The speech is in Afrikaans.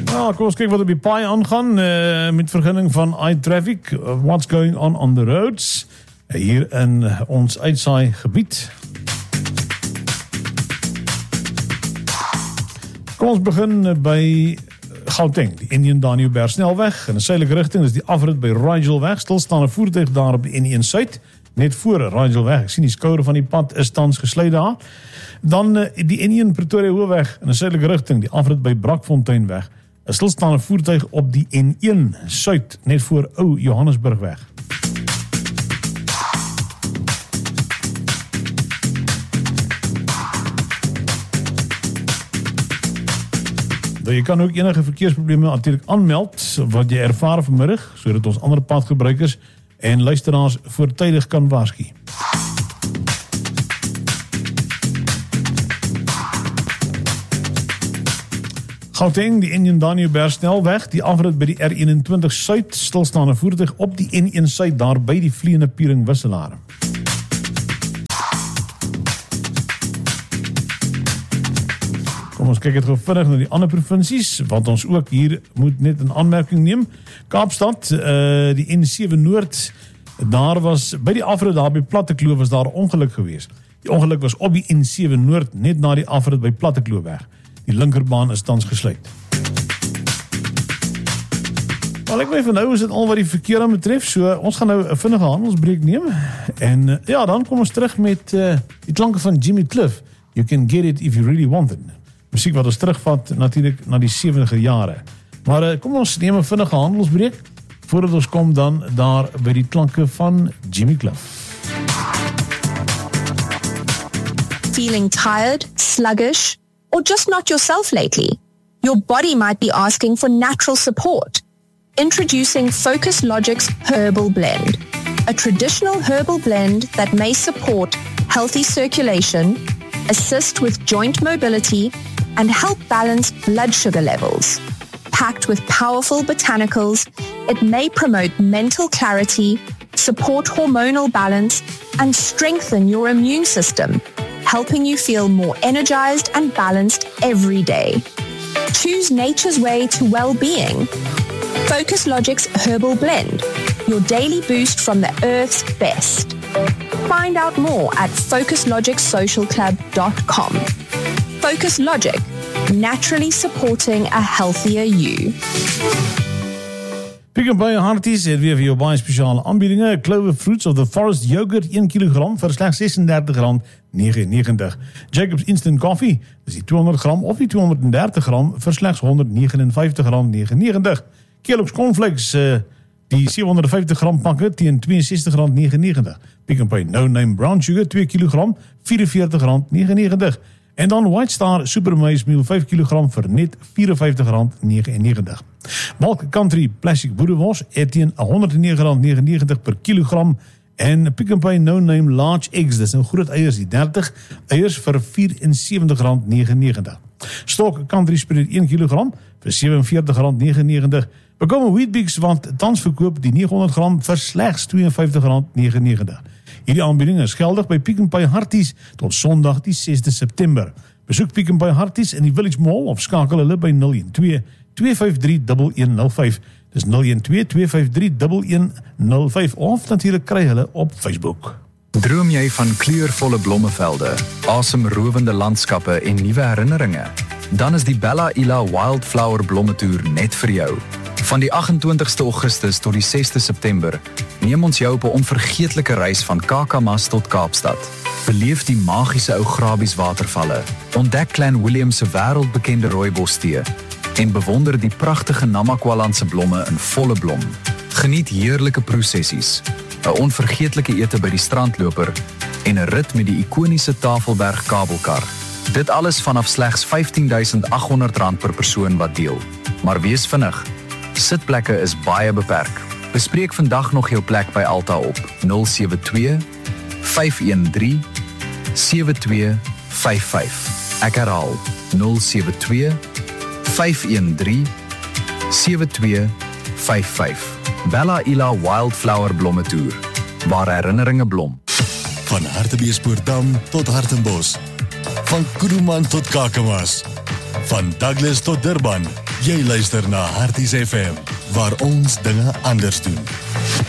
Ja, kom ons kyk wat op die paai aangaan met vergunning van iTraffic. What's going on the roads? Hier in ons uitsaai gebied. Kom ons begin by Gauteng, die Indian Danube snelweg. In 'n suidelike rigting is die afrit by Rigelweg. Stilstaande voertuig daar op die N1 Suid, net voor Rigelweg. Ek sien die skouer van die pad is tans gesluit daar. Dan die N1 Pretoria Hoofweg in 'n suidelike rigting, die afrit by Brakfonteinweg. 'n Stilstaande voertuig op die N1 Suid, net voor Ou Johannesburgweg. Jy kan ook enige verkeersprobleme natuurlik aanmeld wat jy ervaar vanmiddag, sodat ons ander padgebruikers en luisteraars voortydig kan waarsku. Gauteng, die Indian Danube snelweg, die afrit by die R21 Suid, stilstaande voertuig op die N1 Suid, daar by die vleiende Piering Wisselaar. Kom ons kyk het gou vinnig na die ander provinsies, wat ons ook hier moet net in aanmerking neem. Kaapstad, die N7 Noord, daar was, by die afrit daar by Plattekloof was daar 'n ongeluk gewees. Die ongeluk was op die N7 Noord, net na die afrit by Plattekloofweg. Die linkerbaan is tans gesluit. Wel, ek weet van nou is dit al wat die verkeer aan betref, so ons gaan nou 'n vinnige handelsbreek neem. En ja, dan kom ons terug met die klanke van Jimmy Cliff. You can get it if you really want it. Musiek wat ons terugvat natuurlik na die 70er jare. Maar kom ons neem 'n vinnige handelsbreek voordat ons kom dan daar by die klanke van Jimmy Cliff. Feeling tired, sluggish, or just not yourself lately? Your body might be asking for natural support. Introducing Focus Logic's Herbal Blend, a traditional herbal blend that may support healthy circulation, assist with joint mobility, and help balance blood sugar levels. Packed with powerful botanicals, it may promote mental clarity, support hormonal balance, and strengthen your immune system, helping you feel more energized and balanced every day. Choose nature's way to well-being. Focus Logic's Herbal Blend, your daily boost from the earth's best. Find out more at FocusLogicSocialClub.com. Focus Logic, naturally supporting a healthier you. Pick n Pay Harties het weer vir jou baie spesiale aanbiedinge. Clover Fruits of the Forest Yogurt 1 kg vir slegs R36,99. Jacobs Instant Coffee, dis die 200 gram of die 230 gram vir slegs R159,99. Kellogg's Cornflakes, die 750 gram pakke teen R62,99. Pick n Pay No Name Brown Sugar 2 kg R44,99. En dan White Star Super Maize Meal 5 kg vir net R54,99. Malk Country Plastic Boerewors teen R109,99 per kilogram. En Pick n Pay No Name Large Eggs, dis nou groot eiers, die 30 eiers vir R74,99. Stok Country Spread 1 kg vir R47,99. Bekom 'n Weet-Bix wat tans verkoop die 900 gram vir slegs R52,99. Hierdie aanbieding is geldig by Pick n Pay Harties tot Sondag die 6de September. Besoek Pick n Pay Harties in die Village Mall of skakel hulle by 012-253-1105. Dis 012-253-1105 of natuurlik kry hulle op Facebook. Droom jy van kleurvolle blommevelde, asemrowende landskappe en nuwe herinneringe? Dan is die Bella Ila Wildflower Blommetoer net vir jou. Van die 28ste Augustus tot die 6de September neem ons jou op 'n onvergeetlike reis van Kakamas tot Kaapstad. Beleef die magiese ou Grabies watervalle, ontdek Clan William se wêreldbekende rooibostee en bewonder die pragtige Namakwalandse blomme in volle blom. Geniet heerlike prosessies, 'n onvergeetlike ete by die strandloper en 'n rit met die ikoniese Tafelberg kabelkar. Dit alles vanaf slegs R15,800 per persoon wat deel. Maar wees vinnig, sitplekke is baie beperk. Bespreek vandag nog jou plek by Alta op 072-513-7255. Ek herhaal 072-513-7255. Bella Ila Wildflower Blommetoer, waar herinneringe blom. Van Hartbeespoortdam tot Hartenbos. Van Kuruman tot Kakamas. Van Douglas tot Durban. Jy luister na Harties FM, waar ons dinge anders doen.